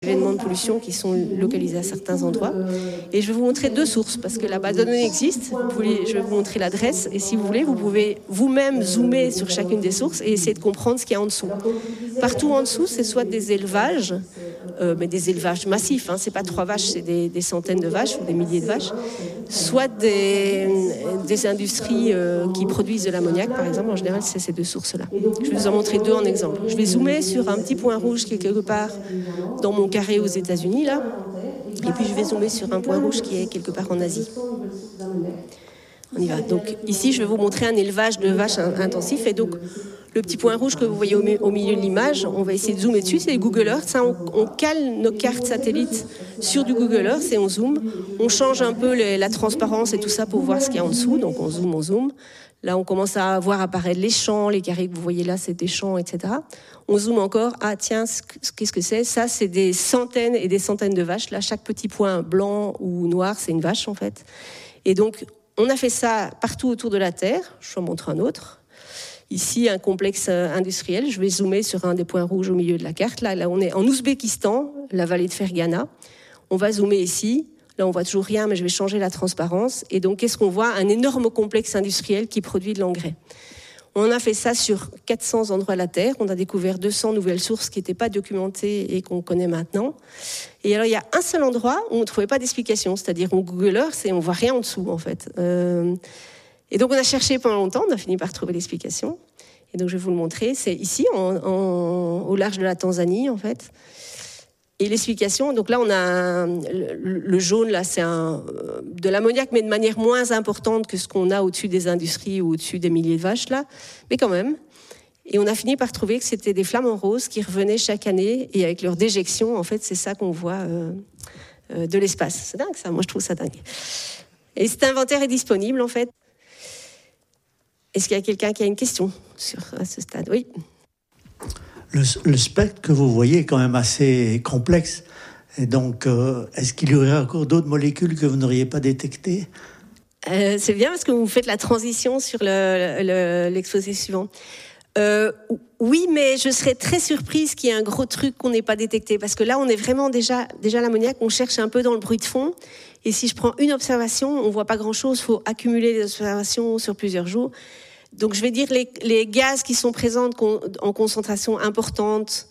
événements de pollution qui sont localisés à certains endroits. Et je vais vous montrer 2 sources, parce que la base de données existe. Je vais vous montrer l'adresse, et si vous voulez, vous pouvez vous-même zoomer sur chacune des sources et essayer de comprendre ce qu'il y a en dessous. Partout en dessous, c'est soit des élevages, mais des élevages massifs, c'est pas 3 vaches, c'est des centaines de vaches ou des milliers de vaches, soit des industries qui produisent de l'ammoniac, par exemple. En général, c'est ces 2 sources-là. Je vais vous en montrer 2 en exemple. Je vais zoomer sur un petit point rouge qui est quelque part dans mon carré aux États-Unis, là. Et puis je vais zoomer sur un point rouge qui est quelque part en Asie. On y va. Donc ici, je vais vous montrer un élevage de vaches intensif. Et donc, le petit point rouge que vous voyez au milieu de l'image, on va essayer de zoomer dessus. C'est les Google Earth. Ça, on cale nos cartes satellites sur du Google Earth et on zoome. On change un peu la transparence et tout ça pour voir ce qu'il y a en dessous. Donc on zoome. Là, on commence à voir apparaître les champs, les carrés que vous voyez là, c'est des champs, etc. On zoome encore. Ah tiens, qu'est-ce que c'est ? Ça, c'est des centaines et des centaines de vaches. Là, chaque petit point blanc ou noir, c'est une vache en fait. Et donc, on a fait ça partout autour de la Terre. Je vous en montre un autre. Ici, un complexe industriel. Je vais zoomer sur un des points rouges au milieu de la carte. Là, on est en Ouzbékistan, la vallée de Fergana. On va zoomer ici. Là, on voit toujours rien, mais je vais changer la transparence. Et donc, qu'est-ce qu'on voit ? Un énorme complexe industriel qui produit de l'engrais. On a fait ça sur 400 endroits de la Terre. On a découvert 200 nouvelles sources qui n'étaient pas documentées et qu'on connaît maintenant. Et alors, il y a un seul endroit où on ne trouvait pas d'explication, c'est-à-dire on Google Earth et on ne voit rien en dessous, en fait. Et donc, on a cherché pendant longtemps, on a fini par trouver l'explication. Et donc, je vais vous le montrer. C'est ici, au large de la Tanzanie, en fait. Et l'explication, donc là, on a le jaune, là, c'est de l'ammoniac, mais de manière moins importante que ce qu'on a au-dessus des industries ou au-dessus des milliers de vaches, là. Mais quand même. Et on a fini par trouver que c'était des flamants roses qui revenaient chaque année. Et avec leur déjection, en fait, c'est ça qu'on voit de l'espace. C'est dingue, ça. Moi, je trouve ça dingue. Et cet inventaire est disponible, en fait. Est-ce qu'il y a quelqu'un qui a une question à ce stade ? Oui. Le spectre que vous voyez est quand même assez complexe. Et donc, est-ce qu'il y aurait encore d'autres molécules que vous n'auriez pas détectées ? C'est bien parce que vous faites la transition sur l'exposé suivant. Oui, mais je serais très surprise qu'il y ait un gros truc qu'on n'ait pas détecté. Parce que là, on est vraiment déjà l'ammoniac, on cherche un peu dans le bruit de fond. Et si je prends une observation, on ne voit pas grand-chose. Il faut accumuler les observations sur plusieurs jours. Donc, je vais dire les gaz qui sont présents en concentration importante,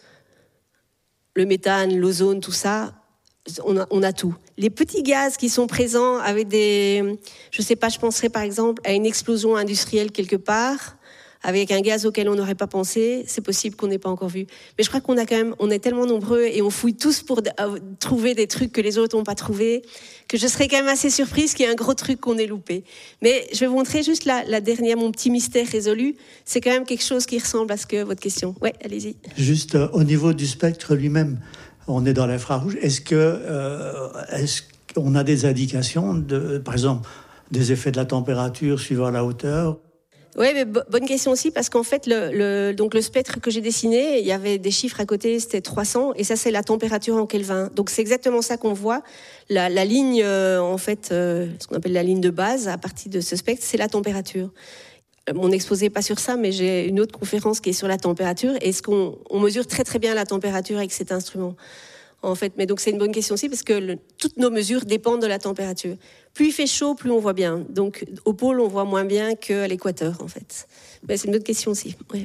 le méthane, l'ozone, tout ça, on a tout. Les petits gaz qui sont présents avec je sais pas, je penserais par exemple à une explosion industrielle quelque part, avec un gaz auquel on n'aurait pas pensé, c'est possible qu'on n'ait pas encore vu. Mais je crois on est tellement nombreux et on fouille tous pour trouver des trucs que les autres n'ont pas trouvés, que je serais quand même assez surprise qu'il y ait un gros truc qu'on ait loupé. Mais je vais vous montrer juste la dernière, mon petit mystère résolu. C'est quand même quelque chose qui ressemble à votre question. Ouais, allez-y. Juste au niveau du spectre lui-même, on est dans l'infrarouge. Est-ce qu'on a des indications par exemple, des effets de la température suivant la hauteur ? Oui, mais bonne question aussi, parce qu'en fait, donc le spectre que j'ai dessiné, il y avait des chiffres à côté, c'était 300, et ça, c'est la température en Kelvin. Donc, c'est exactement ça qu'on voit. La ligne, en fait, ce qu'on appelle la ligne de base, à partir de ce spectre, c'est la température. Mon exposé n'est pas sur ça, mais j'ai une autre conférence qui est sur la température, et on mesure très, très bien la température avec cet instrument. En fait, mais donc c'est une bonne question aussi parce que toutes nos mesures dépendent de la température. Plus il fait chaud, plus on voit bien. Donc au pôle, on voit moins bien qu'à l'équateur, en fait. Mais c'est une bonne question aussi. Oui.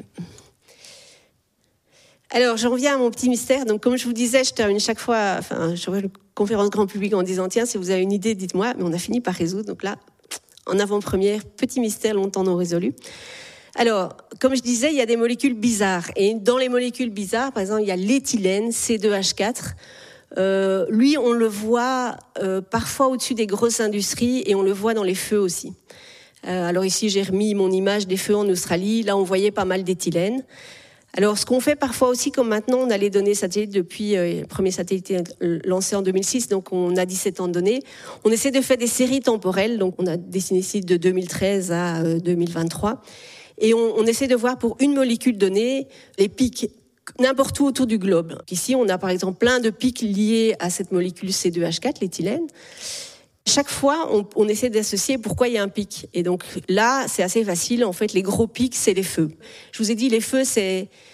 Alors, je reviens à mon petit mystère. Donc, comme je vous disais, je termine chaque fois, je reviens à une conférence grand public en disant tiens, si vous avez une idée, dites-moi. Mais on a fini par résoudre. Donc là, en avant-première, petit mystère longtemps non résolu. Alors, comme je disais, il y a des molécules bizarres. Et dans les molécules bizarres, par exemple, il y a l'éthylène, C2H4. Lui, on le voit parfois au-dessus des grosses industries et on le voit dans les feux aussi. Alors ici, j'ai remis mon image des feux en Australie. Là, on voyait pas mal d'éthylène. Alors, ce qu'on fait parfois aussi, comme maintenant, on a les données satellites depuis le premier satellite lancé en 2006, donc on a 17 ans de données. On essaie de faire des séries temporelles. Donc, on a dessiné ici de 2013 à 2023. Et on essaie de voir pour une molécule donnée les pics n'importe où autour du globe. Ici, on a par exemple plein de pics liés à cette molécule C2H4, l'éthylène. Chaque fois, on essaie d'associer pourquoi il y a un pic. Et donc là, c'est assez facile. En fait, les gros pics, c'est les feux. Je vous ai dit, les feux, c'est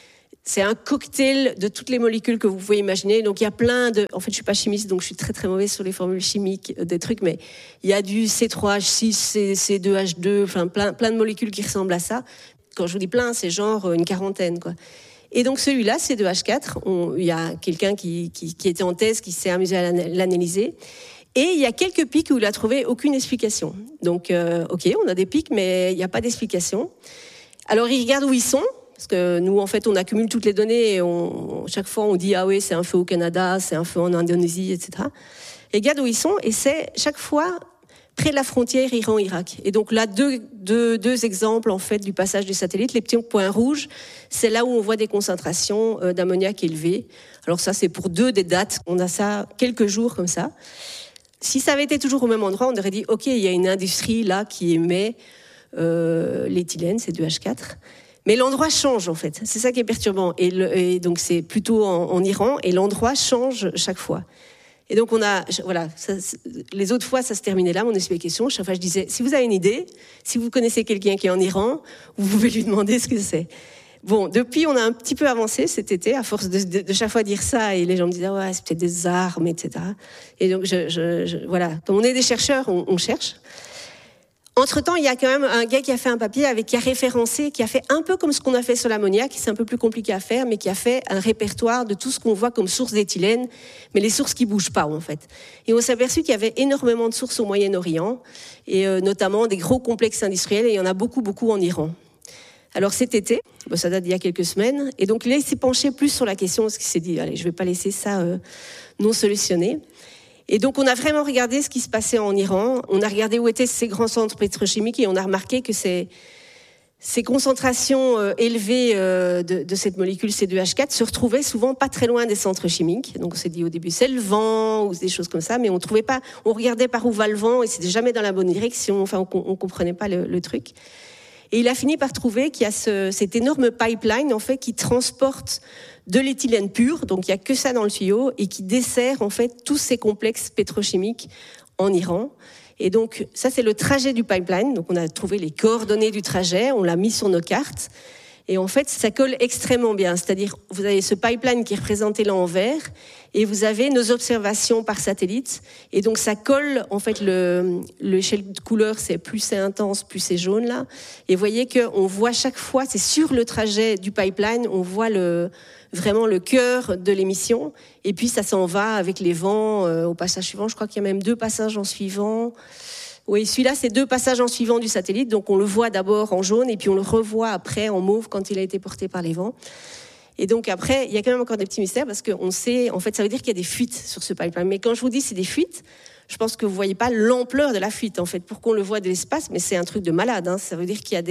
c'est un cocktail de toutes les molécules que vous pouvez imaginer. Donc il y a plein de... En fait, je suis pas chimiste, donc je suis très très mauvaise sur les formules chimiques des trucs, mais il y a du C3H6, C2H2, enfin plein de molécules qui ressemblent à ça. Quand je vous dis plein, c'est genre une quarantaine, quoi. Et donc celui-là, C2H4, il y a quelqu'un qui était en thèse, qui s'est amusé à l'analyser. Et il y a quelques pics où il a trouvé aucune explication. Donc, ok, on a des pics, mais il n'y a pas d'explication. Alors, il regarde où ils sont. Parce que nous, en fait, on accumule toutes les données et chaque fois, on dit « Ah oui, c'est un feu au Canada, c'est un feu en Indonésie, etc. » Et regarde où ils sont, et c'est chaque fois près de la frontière Iran-Irak. Et donc là, deux exemples, en fait, du passage du satellite. Les petits points rouges, c'est là où on voit des concentrations d'ammoniac élevées. Alors ça, c'est pour 2 des dates. On a ça quelques jours comme ça. Si ça avait été toujours au même endroit, on aurait dit « Ok, il y a une industrie là qui émet l'éthylène, C2H4. » Mais l'endroit change, en fait. C'est ça qui est perturbant. Et donc, c'est plutôt en Iran. Et l'endroit change chaque fois. Et donc, les autres fois, ça se terminait là, mon explication. Chaque fois, je disais, si vous avez une idée, si vous connaissez quelqu'un qui est en Iran, vous pouvez lui demander ce que c'est. Bon, depuis, on a un petit peu avancé cet été, à force de chaque fois dire ça. Et les gens me disaient, ouais, c'est peut-être des armes, etc. Et donc, voilà. Comme on est des chercheurs, on cherche. Entre-temps, il y a quand même un gars qui a fait un papier qui a référencé, qui a fait un peu comme ce qu'on a fait sur l'ammoniac, c'est un peu plus compliqué à faire, mais qui a fait un répertoire de tout ce qu'on voit comme source d'éthylène, mais les sources qui bougent pas, en fait. Et on s'est aperçu qu'il y avait énormément de sources au Moyen-Orient, et notamment des gros complexes industriels, et il y en a beaucoup, beaucoup en Iran. Alors cet été, ça date d'il y a quelques semaines, et donc là, il s'est penché plus sur la question, parce qu'il s'est dit, allez, je vais pas laisser ça non solutionné. Et donc, on a vraiment regardé ce qui se passait en Iran. On a regardé où étaient ces grands centres pétrochimiques et on a remarqué que ces concentrations élevées de cette molécule C2H4 se retrouvaient souvent pas très loin des centres chimiques. Donc, on s'est dit au début, c'est le vent ou des choses comme ça, mais on trouvait pas, on regardait par où va le vent et c'était jamais dans la bonne direction. Enfin, on comprenait pas le truc. Et il a fini par trouver qu'il y a cet énorme pipeline, en fait, qui transporte de l'éthylène pur, donc il n'y a que ça dans le tuyau, et qui dessert, en fait, tous ces complexes pétrochimiques en Iran. Et donc, ça, c'est le trajet du pipeline. Donc, on a trouvé les coordonnées du trajet, on l'a mis sur nos cartes. Et en fait, ça colle extrêmement bien. C'est-à-dire, vous avez ce pipeline qui est représenté là en vert, et vous avez nos observations par satellite. Et donc, ça colle, en fait, l'échelle de couleur, c'est plus c'est intense, plus c'est jaune, là. Et vous voyez qu'on voit chaque fois, c'est sur le trajet du pipeline, on voit vraiment le cœur de l'émission. Et puis, ça s'en va avec les vents au passage suivant. Je crois qu'il y a même 2 passages en suivant. Oui, celui-là, c'est 2 passages en suivant du satellite. Donc, on le voit d'abord en jaune et puis on le revoit après en mauve quand il a été porté par les vents. Et donc, après, il y a quand même encore des petits mystères parce qu'on sait, en fait, ça veut dire qu'il y a des fuites sur ce pipeline. Mais quand je vous dis c'est des fuites, je pense que vous voyez pas l'ampleur de la fuite, en fait, pour qu'on le voit de l'espace. Mais c'est un truc de malade, hein. Ça veut dire qu'il y a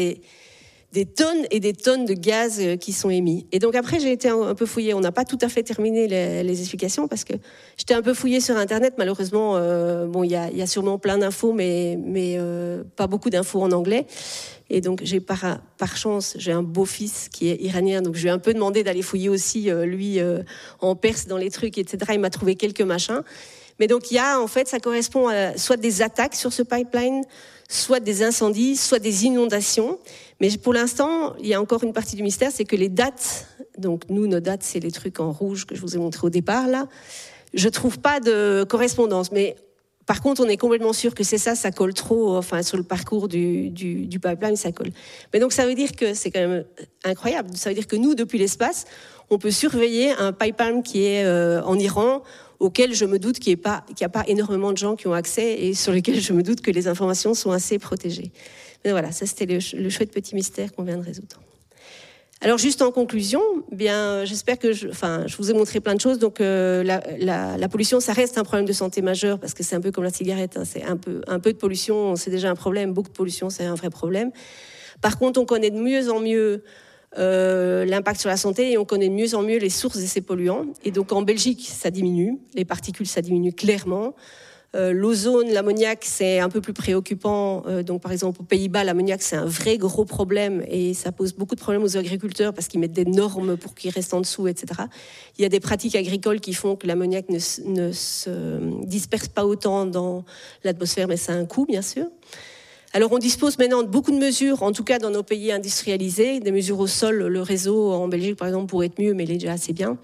des tonnes et des tonnes de gaz qui sont émis. Et donc après, j'ai été un peu fouillée. On n'a pas tout à fait terminé les explications parce que j'étais un peu fouillée sur Internet. Malheureusement, bon, il y a sûrement plein d'infos, mais pas beaucoup d'infos en anglais. Et donc, j'ai par chance, j'ai un beau-fils qui est iranien, donc je lui ai un peu demandé d'aller fouiller aussi, lui, en Perse, dans les trucs, etc. Il m'a trouvé quelques machins. Mais donc, il y a, en fait, ça correspond à soit des attaques sur ce pipeline, soit des incendies, soit des inondations. Mais pour l'instant, il y a encore une partie du mystère, c'est que les dates, donc nous, nos dates, c'est les trucs en rouge que je vous ai montré au départ, là. Je trouve pas de correspondance. Mais par contre, on est complètement sûr que c'est ça colle trop, enfin, sur le parcours du pipeline, ça colle. Mais donc, ça veut dire que c'est quand même incroyable. Ça veut dire que nous, depuis l'espace, on peut surveiller un pipeline qui est en Iran, auquel je me doute qu'il n'y a pas énormément de gens qui ont accès et sur lesquels je me doute que les informations sont assez protégées. Mais voilà, ça c'était le chouette petit mystère qu'on vient de résoudre. Alors juste en conclusion, bien, j'espère que je vous ai montré plein de choses. Donc la pollution, ça reste un problème de santé majeur parce que c'est un peu comme la cigarette, hein, c'est un peu de pollution, c'est déjà un problème. Beaucoup de pollution, c'est un vrai problème. Par contre, on connaît de mieux en mieux l'impact sur la santé et on connaît de mieux en mieux les sources de ces polluants. Et donc en Belgique, ça diminue, les particules, ça diminue clairement. L'ozone, l'ammoniac, c'est un peu plus préoccupant. Donc par exemple aux Pays-Bas, l'ammoniac, c'est un vrai gros problème et ça pose beaucoup de problèmes aux agriculteurs parce qu'ils mettent des normes pour qu'ils restent en dessous, etc. Il y a des pratiques agricoles qui font que l'ammoniac ne se disperse pas autant dans l'atmosphère, mais ça a un coût, bien sûr. Alors on dispose maintenant de beaucoup de mesures, en tout cas dans nos pays industrialisés, des mesures au sol. Le réseau en Belgique par exemple pourrait être mieux, mais il est déjà assez bien.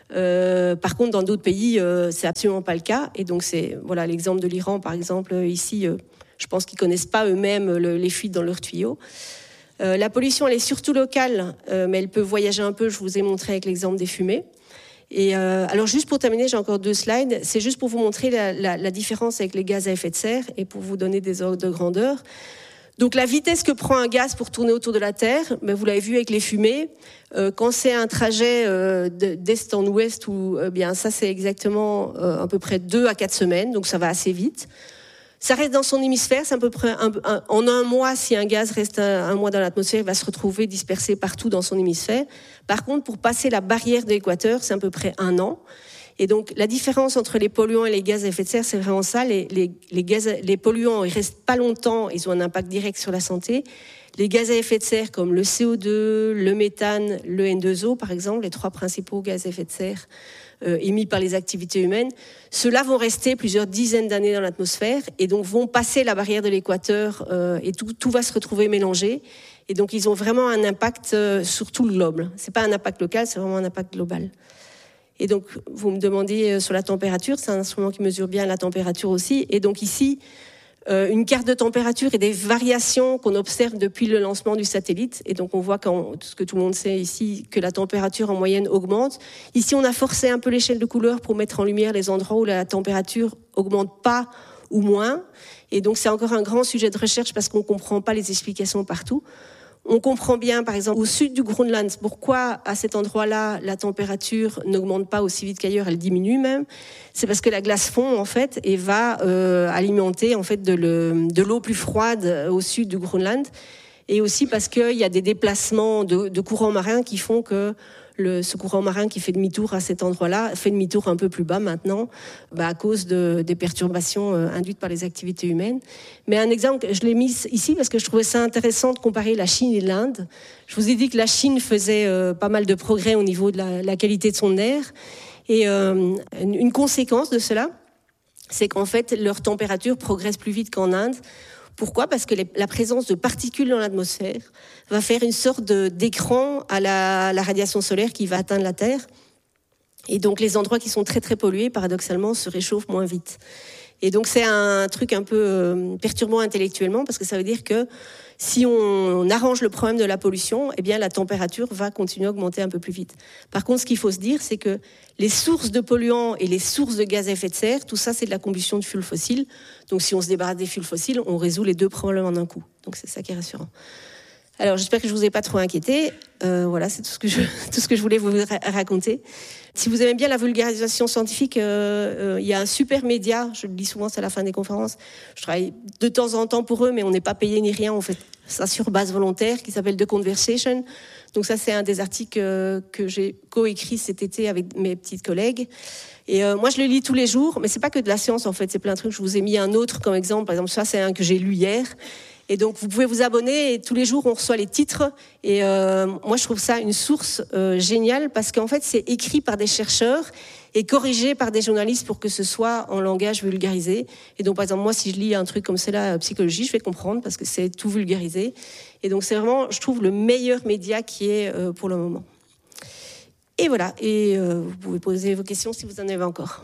Par contre dans d'autres pays c'est absolument pas le cas. Et donc c'est voilà l'exemple de l'Iran par exemple ici. Je pense qu'ils connaissent pas eux-mêmes les fuites dans leurs tuyaux. La pollution elle est surtout locale, mais elle peut voyager un peu. Je vous ai montré avec l'exemple des fumées. Et alors juste pour terminer, j'ai encore 2 slides. C'est juste pour vous montrer la différence avec les gaz à effet de serre et pour vous donner des ordres de grandeur. Donc la vitesse que prend un gaz pour tourner autour de la Terre, vous l'avez vu avec les fumées. Quand c'est un trajet d'est en ouest, bien ça c'est exactement à peu près 2 à 4 semaines, donc ça va assez vite. Ça reste dans son hémisphère, c'est à peu près en un mois, si un gaz reste un mois dans l'atmosphère, il va se retrouver dispersé partout dans son hémisphère. Par contre, pour passer la barrière de l'équateur, c'est à peu près 1 an. Et donc, la différence entre les polluants et les gaz à effet de serre, c'est vraiment ça. Les polluants, ils restent pas longtemps, ils ont un impact direct sur la santé. Les gaz à effet de serre, comme le CO2, le méthane, le N2O, par exemple, les 3 principaux gaz à effet de serre émis par les activités humaines, ceux-là vont rester plusieurs dizaines d'années dans l'atmosphère et donc vont passer la barrière de l'équateur et tout va se retrouver mélangé. Et donc, ils ont vraiment un impact sur tout le globe. C'est pas un impact local, c'est vraiment un impact global. Et donc, vous me demandez sur la température, c'est un instrument qui mesure bien la température aussi. Et donc ici, une carte de température et des variations qu'on observe depuis le lancement du satellite. Et donc on voit, ce que tout le monde sait ici, que la température en moyenne augmente. Ici, on a forcé un peu l'échelle de couleur pour mettre en lumière les endroits où la température augmente pas ou moins. Et donc c'est encore un grand sujet de recherche parce qu'on ne comprend pas les explications partout. On comprend bien, par exemple, au sud du Groenland, pourquoi à cet endroit-là, la température n'augmente pas aussi vite qu'ailleurs, elle diminue même. C'est parce que la glace fond, en fait, et va alimenter en fait de l'eau plus froide au sud du Groenland. Et aussi parce qu'il y a des déplacements de courants marins qui font que ce courant marin qui fait demi-tour à cet endroit-là fait demi-tour un peu plus bas maintenant, à cause des perturbations induites par les activités humaines. Mais un exemple, je l'ai mis ici parce que je trouvais ça intéressant de comparer la Chine et l'Inde. Je vous ai dit que la Chine faisait pas mal de progrès au niveau de la qualité de son air. Et une conséquence de cela, c'est qu'en fait, leur température progresse plus vite qu'en Inde. Pourquoi ? Parce que la présence de particules dans l'atmosphère va faire une sorte d'écran à la radiation solaire qui va atteindre la Terre. Et donc les endroits qui sont très très pollués, paradoxalement, se réchauffent moins vite. Et donc c'est un truc un peu perturbant intellectuellement parce que ça veut dire que si on arrange le problème de la pollution, eh bien la température va continuer à augmenter un peu plus vite. Par contre, ce qu'il faut se dire, c'est que les sources de polluants et les sources de gaz à effet de serre, tout ça, c'est de la combustion de fuels fossiles. Donc si on se débarrasse des fuels fossiles, on résout les 2 problèmes en un coup. Donc c'est ça qui est rassurant. Alors j'espère que je vous ai pas trop inquiété. Voilà, c'est tout ce que je voulais vous raconter. Si vous aimez bien la vulgarisation scientifique, il y a un super média, je le dis souvent, c'est à la fin des conférences. Je travaille de temps en temps pour eux, mais on n'est pas payé ni rien, on fait ça sur base volontaire, qui s'appelle The Conversation. Donc ça, c'est un des articles que j'ai coécrit cet été avec mes petites collègues. Et moi, je le lis tous les jours, mais c'est pas que de la science, en fait, c'est plein de trucs. Je vous ai mis un autre comme exemple. Par exemple, ça, c'est un que j'ai lu hier. Et donc, vous pouvez vous abonner et tous les jours, on reçoit les titres. Et moi, je trouve ça une source géniale parce qu'en fait, c'est écrit par des chercheurs et corrigé par des journalistes pour que ce soit en langage vulgarisé. Et donc, par exemple, moi, si je lis un truc comme cela, psychologie, je vais comprendre parce que c'est tout vulgarisé. Et donc, c'est vraiment, je trouve, le meilleur média qui est pour le moment. Et voilà. Et vous pouvez poser vos questions si vous en avez encore.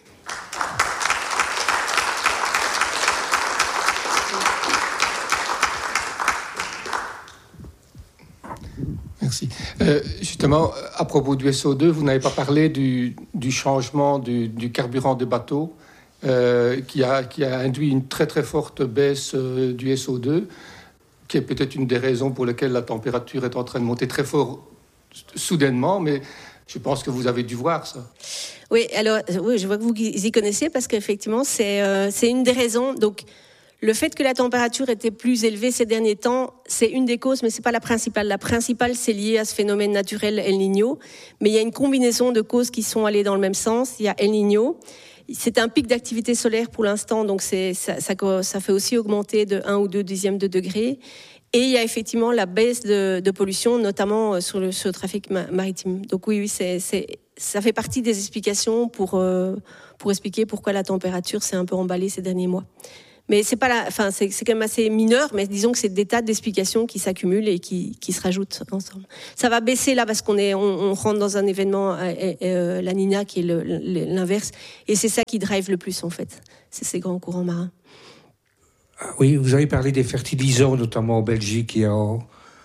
Merci. Justement, à propos du SO2, vous n'avez pas parlé du changement du carburant de bateau qui a induit une très très forte baisse du SO2, qui est peut-être une des raisons pour lesquelles la température est en train de monter très fort soudainement, mais je pense que vous avez dû voir ça. Oui, alors oui, je vois que vous y connaissez parce qu'effectivement, c'est une des raisons. Donc, le fait que la température était plus élevée ces derniers temps, c'est une des causes, mais c'est pas la principale. La principale, c'est lié à ce phénomène naturel El Niño. Mais il y a une combinaison de causes qui sont allées dans le même sens. Il y a El Niño. C'est un pic d'activité solaire pour l'instant, donc ça fait aussi augmenter de 1 ou 2 dixièmes de degré. Et il y a effectivement la baisse de pollution, notamment sur le trafic maritime. Donc oui, ça fait partie des explications pour expliquer pourquoi la température s'est un peu emballée ces derniers mois. Mais c'est quand même assez mineur, mais disons que c'est des tas d'explications qui s'accumulent et qui se rajoutent ensemble. Ça va baisser là parce on rentre dans un événement La Niña qui est l'inverse, et c'est ça qui drive le plus en fait. C'est ces grands courants marins. Oui, vous avez parlé des fertilisants, notamment en Belgique et en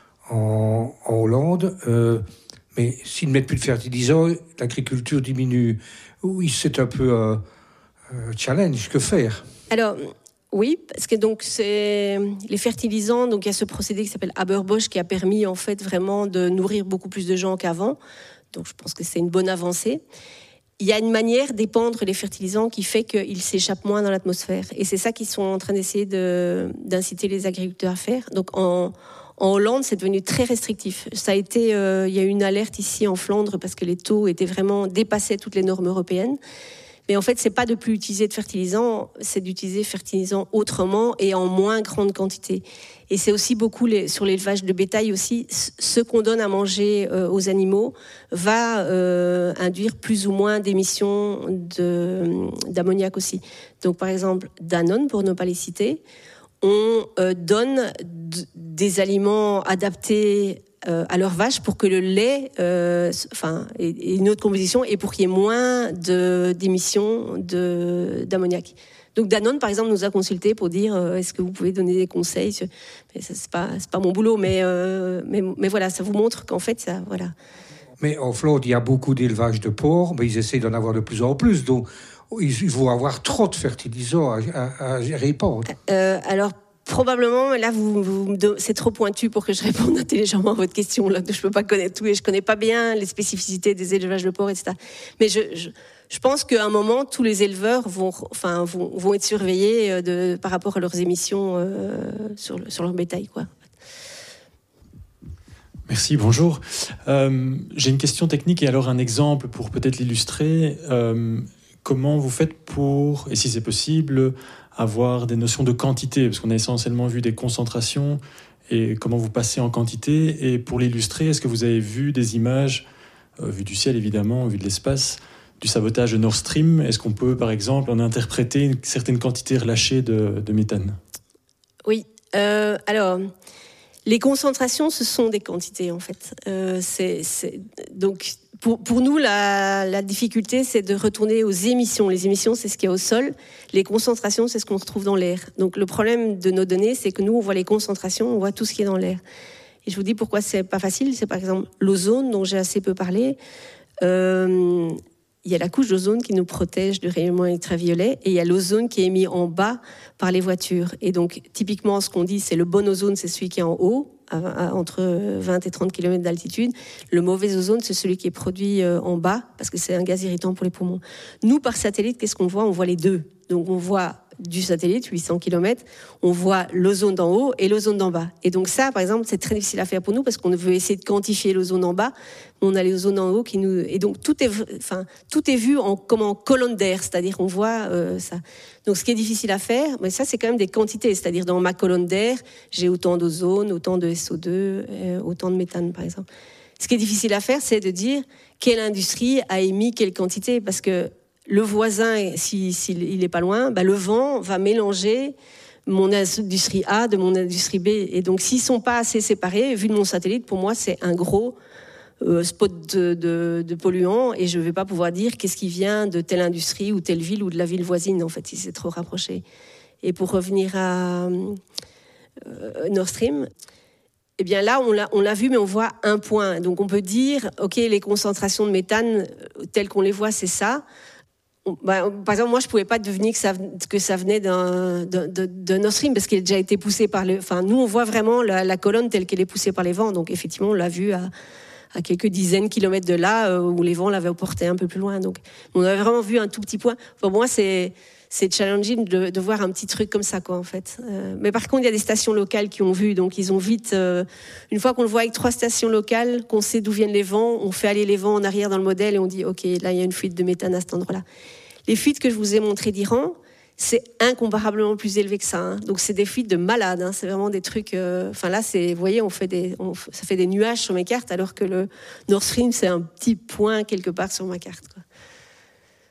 Hollande. Mais s'ils ne mettent plus de fertilisants, l'agriculture diminue. Oui, c'est un peu un challenge. Que faire ? Alors, oui, parce que donc c'est les fertilisants. Donc il y a ce procédé qui s'appelle Haber-Bosch qui a permis en fait vraiment de nourrir beaucoup plus de gens qu'avant. Donc je pense que c'est une bonne avancée. Il y a une manière d'épandre les fertilisants qui fait qu'ils s'échappent moins dans l'atmosphère. Et c'est ça qu'ils sont en train d'essayer d'inciter les agriculteurs à faire. Donc en Hollande, c'est devenu très restrictif. Ça a été, il y a eu une alerte ici en Flandre parce que les taux dépassaient toutes les normes européennes. Mais en fait, c'est pas de plus utiliser de fertilisants, c'est d'utiliser fertilisants autrement et en moins grande quantité. Et c'est aussi beaucoup sur l'élevage de bétail aussi, ce qu'on donne à manger aux animaux va induire plus ou moins d'émissions d'ammoniac aussi. Donc par exemple, Danone, pour ne pas les citer, on donne des aliments adaptés à leurs vaches pour que le lait ait une autre composition et pour qu'il y ait moins d'émissions d'ammoniac. Donc Danone, par exemple, nous a consulté pour dire est-ce que vous pouvez donner des conseils. Mais ça, c'est pas mon boulot, mais voilà, ça vous montre qu'en fait, ça, voilà. Mais en Flandre, il y a beaucoup d'élevage de porcs, mais ils essaient d'en avoir de plus en plus. Donc, ils vont avoir trop de fertilisants à répandre. Alors, probablement, là, c'est trop pointu pour que je réponde intelligemment à votre question. Là, je ne peux pas connaître tout et je ne connais pas bien les spécificités des élevages de porcs, etc. Mais je pense qu'à un moment, tous les éleveurs vont être surveillés par rapport à leurs émissions sur leur bétail, quoi. Merci, bonjour. J'ai une question technique et alors un exemple pour peut-être l'illustrer. Comment vous faites pour, et si c'est possible, avoir des notions de quantité ? Parce qu'on a essentiellement vu des concentrations et comment vous passez en quantité. Et pour l'illustrer, est-ce que vous avez vu des images, vues du ciel évidemment, vues de l'espace, du sabotage de Nord Stream ? Est-ce qu'on peut, par exemple, en interpréter une certaine quantité relâchée de méthane ? Oui, alors... Les concentrations, ce sont des quantités, en fait. Donc, pour nous, la difficulté, c'est de retourner aux émissions. Les émissions, c'est ce qu'il y a au sol. Les concentrations, c'est ce qu'on retrouve dans l'air. Donc, le problème de nos données, c'est que nous, on voit les concentrations, on voit tout ce qui est dans l'air. Et je vous dis pourquoi c'est pas facile. C'est par exemple l'ozone, dont j'ai assez peu parlé. Il y a la couche d'ozone qui nous protège du rayonnement ultraviolet et il y a l'ozone qui est émis en bas par les voitures. Et donc, typiquement, ce qu'on dit, c'est le bon ozone, c'est celui qui est en haut, entre 20 et 30 km d'altitude. Le mauvais ozone, c'est celui qui est produit en bas, parce que c'est un gaz irritant pour les poumons. Nous, par satellite, qu'est-ce qu'on voit ? On voit les deux. Donc, on voit du satellite, 800 km, on voit l'ozone d'en haut et l'ozone d'en bas. Et donc ça, par exemple, c'est très difficile à faire pour nous parce qu'on veut essayer de quantifier l'ozone en bas, mais on a l'ozone en haut qui nous... Et donc tout est vu comme en colonne d'air, c'est-à-dire on voit ça. Donc ce qui est difficile à faire, mais ça c'est quand même des quantités, c'est-à-dire dans ma colonne d'air, j'ai autant d'ozone, autant de SO2, autant de méthane par exemple. Ce qui est difficile à faire, c'est de dire quelle industrie a émis quelle quantité, parce que le voisin, s'il n'est pas loin, le vent va mélanger mon industrie A de mon industrie B. Et donc, s'ils ne sont pas assez séparés, vu de mon satellite, pour moi, c'est un gros spot de polluants. Et je ne vais pas pouvoir dire qu'est-ce qui vient de telle industrie ou telle ville ou de la ville voisine, en fait, si c'est trop rapproché. Et pour revenir à Nord Stream... Eh bien là, on l'a vu, mais on voit un point. Donc, on peut dire, OK, les concentrations de méthane, telles qu'on les voit, c'est ça. Par exemple, moi, je ne pouvais pas deviner que ça venait d'un Nord Stream parce qu'il a déjà été poussé par le... Enfin, nous, on voit vraiment la colonne telle qu'elle est poussée par les vents. Donc, effectivement, on l'a vu à quelques dizaines de kilomètres de là, où les vents l'avaient porté un peu plus loin. Donc, on avait vraiment vu un tout petit point. Pour moi, c'est challenging de voir un petit truc comme ça, quoi, en fait. Mais par contre, il y a des stations locales qui ont vu, donc ils ont vite... une fois qu'on le voit avec 3 stations locales, qu'on sait d'où viennent les vents, on fait aller les vents en arrière dans le modèle et on dit, OK, là, il y a une fuite de méthane à cet endroit-là. Les fuites que je vous ai montrées d'Iran, c'est incomparablement plus élevé que ça. Hein. Donc, c'est des fuites de malades. Hein. C'est vraiment des trucs... là, vous voyez, ça fait des nuages sur mes cartes, alors que le Nord Stream, c'est un petit point quelque part sur ma carte, quoi.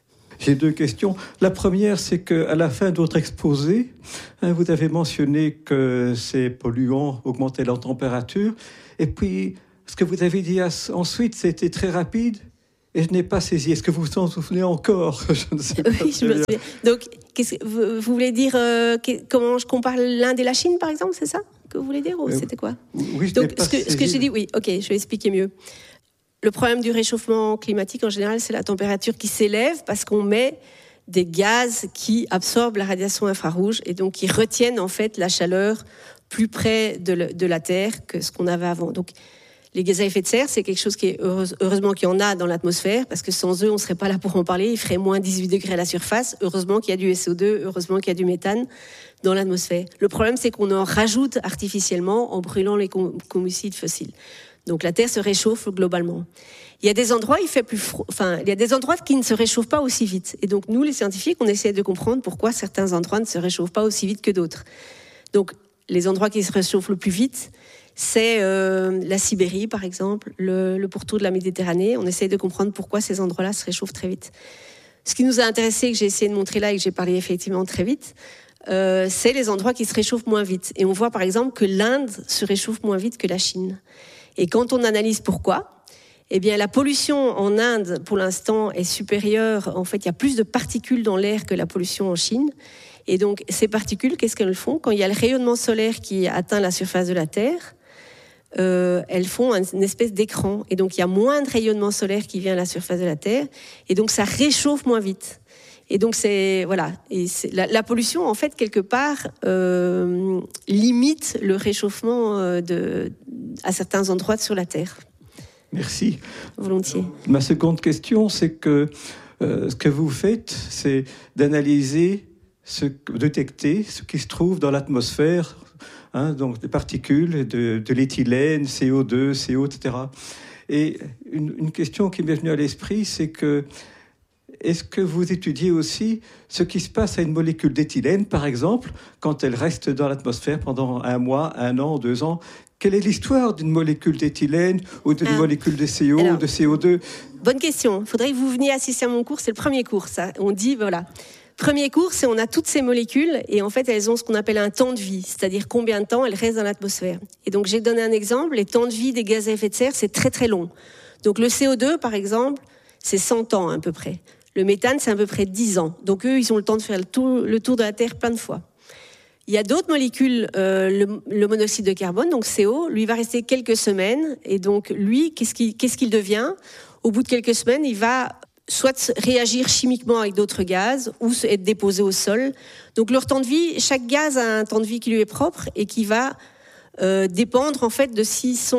J'ai 2 questions. La première, c'est qu'à la fin de votre exposé, vous avez mentionné que ces polluants augmentaient leur température. Et puis, ce que vous avez dit ensuite, c'était très rapide. Et je n'ai pas saisi. Est-ce que vous vous en souvenez encore? Je ne sais pas. Oui, je me souviens. Donc, vous voulez dire comment je compare l'Inde et la Chine, par exemple, c'est ça que vous voulez dire, ou c'était quoi? Oui, je Donc, n'ai pas ce que j'ai dit, oui, ok, je vais expliquer mieux. Le problème du réchauffement climatique, en général, c'est la température qui s'élève parce qu'on met des gaz qui absorbent la radiation infrarouge et donc qui retiennent en fait la chaleur plus près de la Terre que ce qu'on avait avant. Donc, les gaz à effet de serre, c'est quelque chose qui est heureusement qu'il y en a dans l'atmosphère, parce que sans eux, on ne serait pas là pour en parler. Il ferait moins 18 degrés à la surface. Heureusement qu'il y a du SO2, heureusement qu'il y a du méthane dans l'atmosphère. Le problème, c'est qu'on en rajoute artificiellement en brûlant les combustibles fossiles. Donc la Terre se réchauffe globalement. Il y a des endroits, il y a des endroits qui ne se réchauffent pas aussi vite. Et donc nous, les scientifiques, on essaie de comprendre pourquoi certains endroits ne se réchauffent pas aussi vite que d'autres. Donc les endroits qui se réchauffent le plus vite, c'est la Sibérie, par exemple, le pourtour de la Méditerranée. On essaye de comprendre pourquoi ces endroits-là se réchauffent très vite. Ce qui nous a intéressé, que j'ai essayé de montrer là et que j'ai parlé effectivement très vite, c'est les endroits qui se réchauffent moins vite. Et on voit par exemple que l'Inde se réchauffe moins vite que la Chine. Et quand on analyse pourquoi, eh bien la pollution en Inde, pour l'instant, est supérieure. En fait, il y a plus de particules dans l'air que la pollution en Chine. Et donc, ces particules, qu'est-ce qu'elles font? Quand il y a le rayonnement solaire qui atteint la surface de la Terre, elles font une espèce d'écran. Et donc, il y a moins de rayonnement solaire qui vient à la surface de la Terre. Et donc, ça réchauffe moins vite. Et donc, la pollution, en fait, quelque part, limite le réchauffement à certains endroits sur la Terre. Merci. Volontiers. Ma seconde question, c'est que ce que vous faites, c'est d'analyser, détecter ce qui se trouve dans l'atmosphère, donc des particules, de l'éthylène, CO2, CO, etc. Et une question qui m'est venue à l'esprit, c'est que est-ce que vous étudiez aussi ce qui se passe à une molécule d'éthylène, par exemple, quand elle reste dans l'atmosphère pendant 1 mois, 1 an, 2 ans? Quelle est l'histoire d'une molécule d'éthylène ou d'une molécule de CO ou de CO2? Bonne question. Il faudrait que vous veniez assister à mon cours. C'est le premier cours, ça. On dit, voilà. Premier cours, c'est on a toutes ces molécules et en fait, elles ont ce qu'on appelle un temps de vie, c'est-à-dire combien de temps elles restent dans l'atmosphère. Et donc, j'ai donné un exemple. Les temps de vie des gaz à effet de serre, c'est très, très long. Donc, le CO2, par exemple, c'est 100 ans à peu près. Le méthane, c'est à peu près 10 ans. Donc, eux, ils ont le temps de faire le tour de la Terre plein de fois. Il y a d'autres molécules, le monoxyde de carbone, donc CO, lui va rester quelques semaines. Et donc, lui, qu'est-ce qu'il devient? Au bout de quelques semaines, il va soit réagir chimiquement avec d'autres gaz ou être déposé au sol. Donc, leur temps de vie, chaque gaz a un temps de vie qui lui est propre et qui va dépendre en fait de s'ils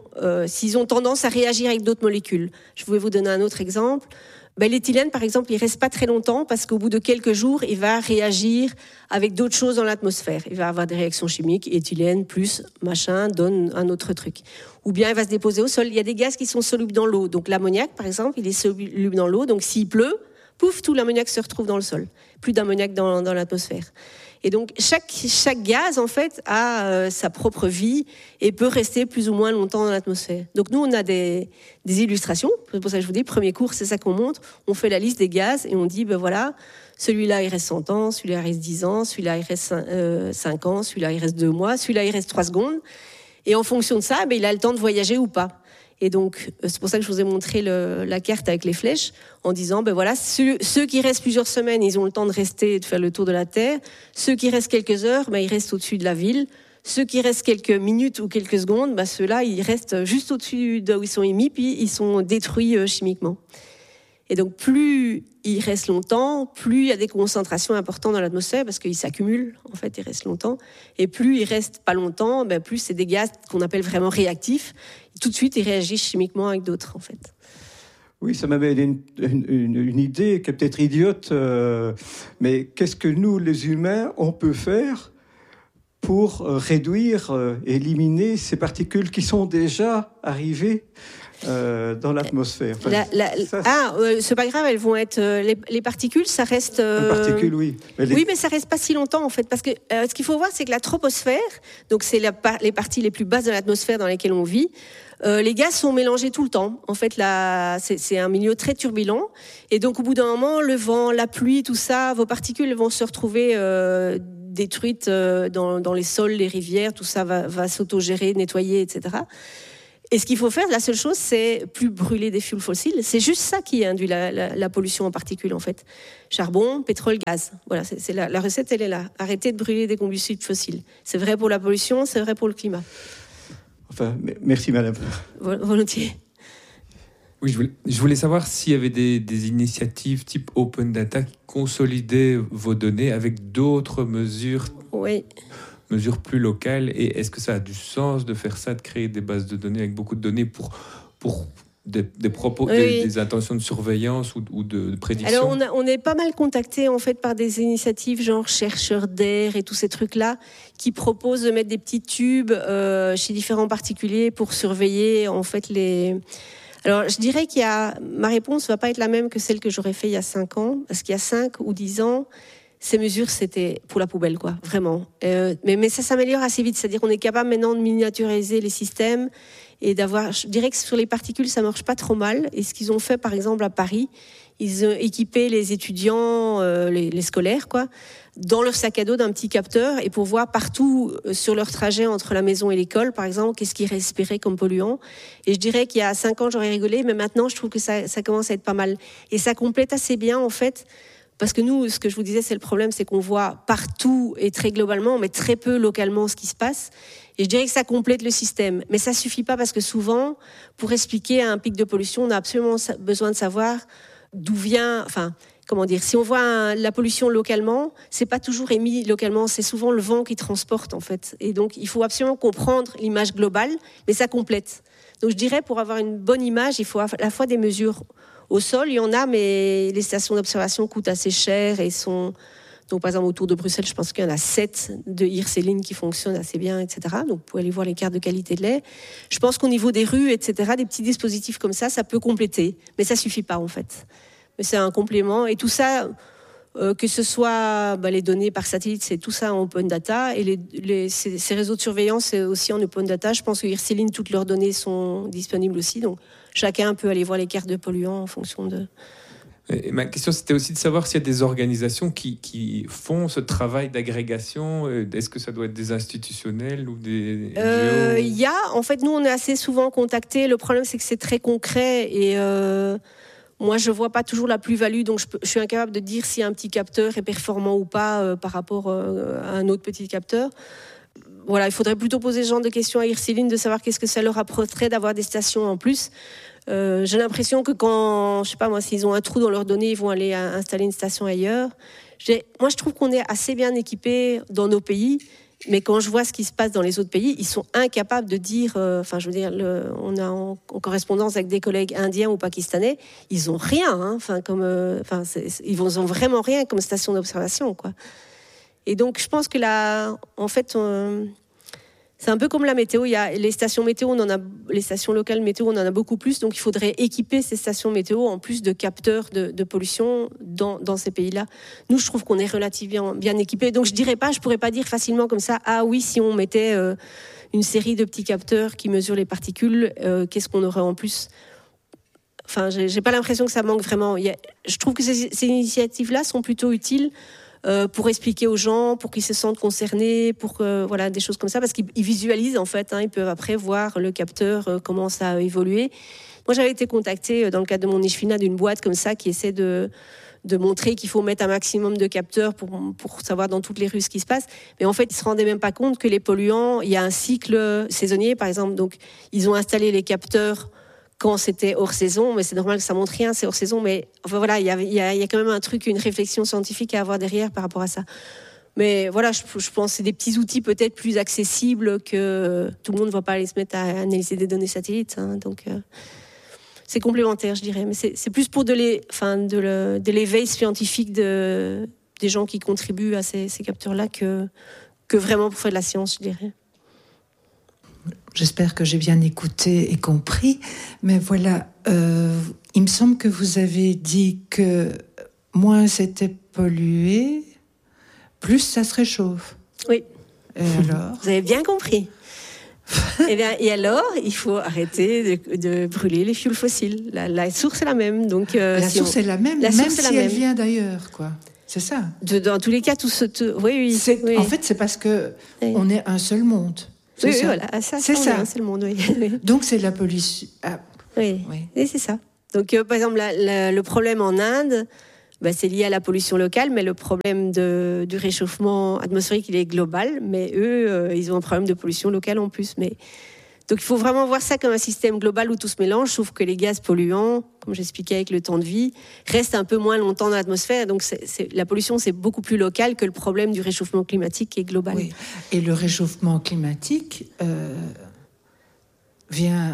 ont tendance à réagir avec d'autres molécules. Je voulais vous donner un autre exemple. L'éthylène, par exemple, il reste pas très longtemps parce qu'au bout de quelques jours, il va réagir avec d'autres choses dans l'atmosphère. Il va avoir des réactions chimiques, éthylène plus machin donne un autre truc. Ou bien il va se déposer au sol. Il y a des gaz qui sont solubles dans l'eau. Donc l'ammoniac, par exemple, il est soluble dans l'eau. Donc s'il pleut, pouf, tout l'ammoniac se retrouve dans le sol. Plus d'ammoniac dans l'atmosphère. Et donc chaque gaz en fait a sa propre vie et peut rester plus ou moins longtemps dans l'atmosphère. Donc nous on a des illustrations, c'est pour ça que je vous dis premier cours, c'est ça qu'on montre. On fait la liste des gaz et on dit voilà, celui-là il reste 100 ans, celui-là il reste 10 ans, celui-là il reste 5 ans, celui-là il reste 2 mois, celui-là il reste 3 secondes. Et en fonction de ça, il a le temps de voyager ou pas. Et donc, c'est pour ça que je vous ai montré la carte avec les flèches, en disant, voilà, ceux qui restent plusieurs semaines, ils ont le temps de rester et de faire le tour de la Terre. Ceux qui restent quelques heures, ils restent au-dessus de la ville. Ceux qui restent quelques minutes ou quelques secondes, ceux-là, ils restent juste au-dessus de où ils sont émis, puis ils sont détruits chimiquement. Et donc, plus ils restent longtemps, plus il y a des concentrations importantes dans l'atmosphère, parce qu'ils s'accumulent, en fait, ils restent longtemps. Et plus ils restent pas longtemps, plus c'est des gaz qu'on appelle vraiment réactifs. Tout de suite, ils réagissent chimiquement avec d'autres, en fait. Oui, ça m'amène une idée qui est peut-être idiote, mais qu'est-ce que nous, les humains, on peut faire pour réduire, éliminer ces particules qui sont déjà arrivées dans l'atmosphère. C'est pas grave, elles vont être les particules, ça reste. Les particules, oui. Oui, mais ça reste pas si longtemps en fait, parce que ce qu'il faut voir, c'est que la troposphère, donc c'est les parties les plus basses de l'atmosphère dans lesquelles on vit. Les gaz sont mélangés tout le temps. En fait, c'est un milieu très turbulent, et donc au bout d'un moment, le vent, la pluie, tout ça, vos particules vont se retrouver détruites dans les sols, les rivières, tout ça va s'autogérer, nettoyer, etc. Et ce qu'il faut faire, la seule chose, c'est plus brûler des fuels fossiles. C'est juste ça qui induit la pollution en particules, en fait. Charbon, pétrole, gaz. Voilà, c'est la recette, elle est là. Arrêtez de brûler des combustibles fossiles. C'est vrai pour la pollution, c'est vrai pour le climat. Enfin, merci, madame. Volontiers. Oui, je voulais savoir s'il y avait des initiatives type Open Data qui consolidaient vos données avec d'autres mesures. Oui. Mesures plus locales, et est-ce que ça a du sens de faire ça, de créer des bases de données avec beaucoup de données pour des propos, des intentions de surveillance ou de prédiction? Alors on est pas mal contacté en fait par des initiatives genre chercheurs d'air et tous ces trucs-là qui proposent de mettre des petits tubes chez différents particuliers pour surveiller en fait les... Alors je dirais ma réponse va pas être la même que celle que j'aurais fait il y a 5 ans, parce qu'il y a 5 ou 10 ans, ces mesures, c'était pour la poubelle, quoi, vraiment. Mais ça s'améliore assez vite. C'est-à-dire qu'on est capable maintenant de miniaturiser les systèmes et d'avoir... Je dirais que sur les particules, ça marche pas trop mal. Et ce qu'ils ont fait, par exemple, à Paris, ils ont équipé les étudiants, les scolaires, quoi, dans leur sac à dos d'un petit capteur, et pour voir partout sur leur trajet entre la maison et l'école, par exemple, qu'est-ce qu'ils respiraient comme polluants. Et je dirais qu'il y a 5 ans, j'aurais rigolé, mais maintenant, je trouve que ça commence à être pas mal. Et ça complète assez bien, en fait. Parce que nous, ce que je vous disais, c'est le problème, c'est qu'on voit partout et très globalement, mais très peu localement ce qui se passe. Et je dirais que ça complète le système. Mais ça suffit pas, parce que souvent, pour expliquer un pic de pollution, on a absolument besoin de savoir d'où vient... Enfin, comment dire, si on voit la pollution localement, c'est pas toujours émis localement, c'est souvent le vent qui transporte, en fait. Et donc, il faut absolument comprendre l'image globale, mais ça complète. Donc, je dirais, pour avoir une bonne image, il faut à la fois des mesures... Au sol, il y en a, mais les stations d'observation coûtent assez cher et sont... Donc, par exemple, autour de Bruxelles, je pense qu'il y en a 7 de Hirseline qui fonctionnent assez bien, etc. Donc, vous pouvez aller voir les cartes de qualité de l'air. Je pense qu'au niveau des rues, etc., des petits dispositifs comme ça peut compléter. Mais ça suffit pas, en fait. Mais c'est un complément. Et tout ça, que ce soit les données par satellite, c'est tout ça en open data. Et ces réseaux de surveillance, c'est aussi en open data. Je pense que Hirseline, toutes leurs données sont disponibles aussi. Donc, chacun peut aller voir les cartes de polluants en fonction de... Et ma question, c'était aussi de savoir s'il y a des organisations qui font ce travail d'agrégation. Est-ce que ça doit être des institutionnels ou des NGO? Il y a, en fait, nous, on est assez souvent contactés. Le problème, c'est que c'est très concret et moi, je vois pas toujours la plus-value. Donc, je suis incapable de dire si un petit capteur est performant ou pas par rapport à un autre petit capteur. Voilà, il faudrait plutôt poser ce genre de questions à Hirseline, de savoir qu'est-ce que ça leur apporterait d'avoir des stations en plus. J'ai l'impression que quand, je sais pas moi, s'ils ont un trou dans leurs données, ils vont aller installer une station ailleurs. Moi, je trouve qu'on est assez bien équipés dans nos pays, mais quand je vois ce qui se passe dans les autres pays, ils sont incapables de dire, je veux dire, on a en correspondance avec des collègues indiens ou pakistanais, ils ont rien, ils ont vraiment rien comme station d'observation, quoi. Et donc, je pense que là, en fait, c'est un peu comme la météo. Il y a les stations météo, les stations locales météo, on en a beaucoup plus. Donc, il faudrait équiper ces stations météo en plus de capteurs de pollution dans ces pays-là. Nous, je trouve qu'on est relativement bien équipés. Donc, je pourrais pas dire facilement comme ça, ah oui, si on mettait une série de petits capteurs qui mesurent les particules, qu'est-ce qu'on aurait en plus? Enfin, j'ai pas l'impression que ça manque vraiment. Je trouve que ces initiatives-là sont plutôt utiles pour expliquer aux gens, pour qu'ils se sentent concernés, pour des choses comme ça, parce qu'ils visualisent en fait, ils peuvent après voir le capteur, comment ça a évolué. Moi, j'avais été contactée dans le cadre de mon ICHFINA d'une boîte comme ça qui essaie de montrer qu'il faut mettre un maximum de capteurs pour savoir dans toutes les rues ce qui se passe. Mais en fait, ils se rendaient même pas compte que les polluants, il y a un cycle saisonnier, par exemple. Donc, ils ont installé les capteurs quand c'était hors saison, mais c'est normal que ça montre rien, c'est hors saison, mais enfin voilà, il y a quand même un truc, une réflexion scientifique à avoir derrière par rapport à ça. Mais voilà, je pense que c'est des petits outils peut-être plus accessibles que tout le monde ne va pas aller se mettre à analyser des données satellites, donc c'est complémentaire, je dirais, mais c'est plus pour de l'éveil scientifique des gens qui contribuent à ces capteurs-là que vraiment pour faire de la science, je dirais. j'espère que j'ai bien écouté et compris, mais voilà, il me semble que vous avez dit que moins c'était pollué, plus ça se réchauffe. Oui. Et alors ? Vous avez bien compris. Et alors, il faut arrêter de brûler les fuels fossiles. La source est la même. Donc, la source est la même, même si elle vient d'ailleurs, quoi. C'est ça. Dans tous les cas, oui. En fait, c'est parce que on est un seul monde. Oui, voilà. C'est ça. C'est le monde, oui. Donc, c'est la pollution. Oui, et c'est ça. Donc, par exemple, le problème en Inde, c'est lié à la pollution locale, mais le problème du réchauffement atmosphérique, il est global. Mais eux, ils ont un problème de pollution locale en plus. Donc, il faut vraiment voir ça comme un système global où tout se mélange, sauf que les gaz polluants, comme j'expliquais avec le temps de vie, restent un peu moins longtemps dans l'atmosphère. Donc, la pollution, c'est beaucoup plus local que le problème du réchauffement climatique qui est global. Oui. Et le réchauffement climatique vient...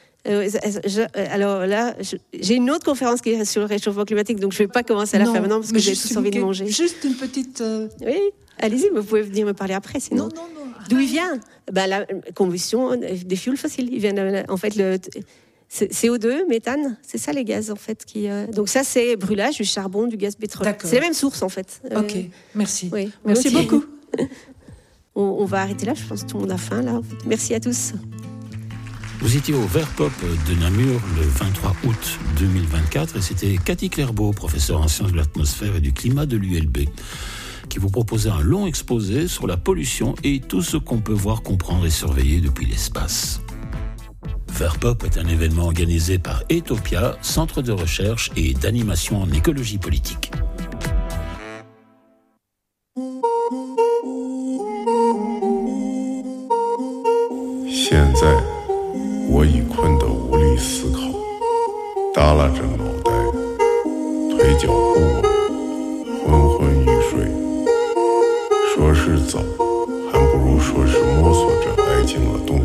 alors là, j'ai une autre conférence qui est sur le réchauffement climatique, donc je ne vais pas commencer à la faire maintenant parce que j'ai tous envie de manger. Juste une petite... Oui, allez-y, vous pouvez venir me parler après, sinon. Non. D'où il vient ? La combustion des fuels fossiles. Il vient, en fait, le CO2, méthane, c'est ça les gaz, en fait. Donc ça, c'est brûlage du charbon, du gaz pétrole. D'accord. C'est la même source, en fait. Ok, merci. Oui, merci beaucoup. On va arrêter là, je pense que tout le monde a faim, là. En fait. Merci à tous. Vous étiez au Vert Pop de Namur le 23 août 2024 et c'était Cathy Clairbeau, professeure en sciences de l'atmosphère et du climat de l'ULB, qui vous proposait un long exposé sur la pollution et tout ce qu'on peut voir, comprendre et surveiller depuis l'espace. Vert Pop est un événement organisé par Etopia, centre de recherche et d'animation en écologie politique. Aujourd'hui, 我已困得无力思考，耷拉着脑袋，腿脚不稳，昏昏欲睡。说是早，还不如说是摸索着挨进了洞